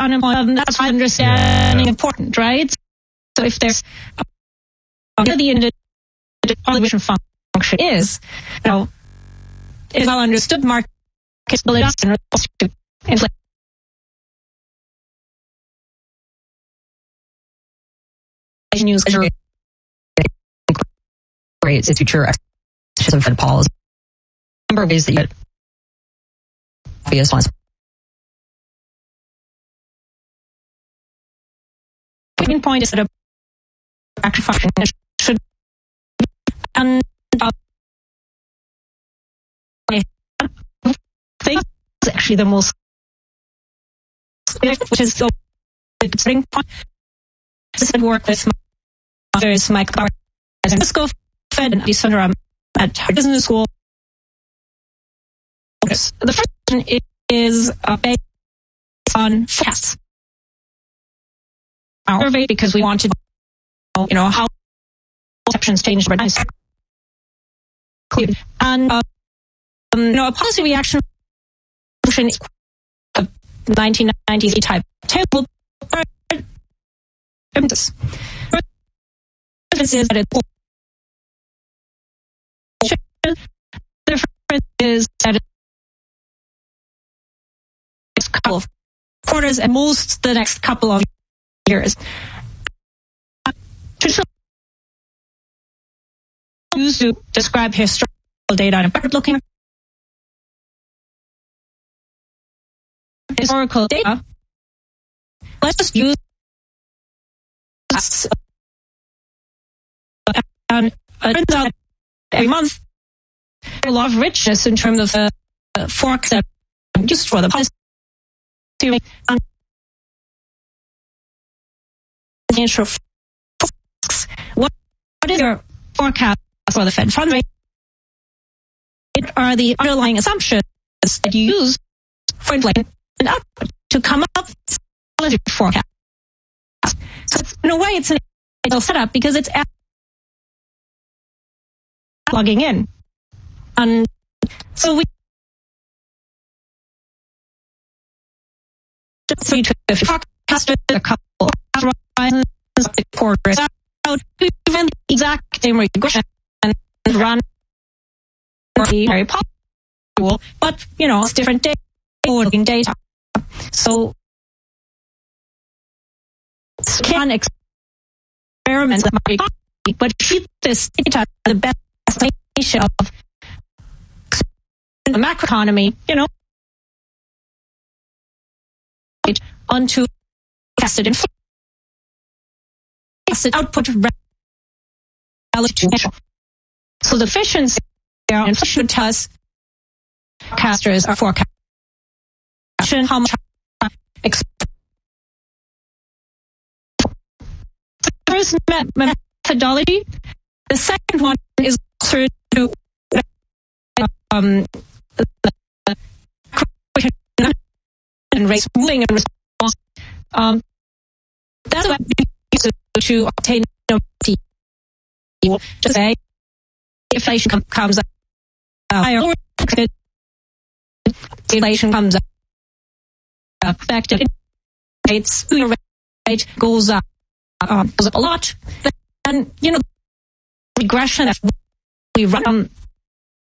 unemployment, that's my understanding important, right? So if there's the individual function is, it's well understood market stability and response to inflation. Use rates, its future expectations of Fed policy. A number of ways that you get obvious ones. The main point is that a factor function should and I think is actually the most which is the starting point. This would work with others, Mike Bauer at Cisco Fed and Sundaram at Harvard Business School. The first one is based on forecasts. Our survey, because we want to know, how perceptions change over time. And a policy reaction function is a 1990s type table. The difference is that it's a couple of quarters and most the next couple of years. Used to describe historical data and backward-looking historical data. Let's just use and it turns out every month a lot of richness in terms of the forecast that used for the policy. What is your forecast for the Fed fund rate? What are the underlying assumptions that you use for inflation and output to come up with a policy forecast? So in a way, it's an ideal setup because it's plugging in. And so we forecasted a couple of rises of the quarters out to even the exact same regression and run very possible, but it's different data, forward-looking data. So can experiments that might be, but keep this data the best explanation of the macroeconomy, onto forecasted inflation, forecasted output relative to initial. So the efficiency of inflation would tell us forecasters are forecasting how much first methodology. The second one is closer to and rates moving in response. That's what we use to obtain just say inflation comes up higher, inflation comes up effective rates, rate goes up a lot. Then regression that we run